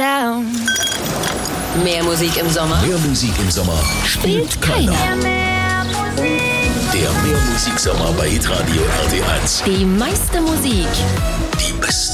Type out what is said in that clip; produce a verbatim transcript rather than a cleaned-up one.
down. Mehr Musik im Sommer? Mehr Musik im Sommer spielt keiner. Der Mehr Musik Sommer bei Hitradio R T eins. Die meiste Musik. Die besten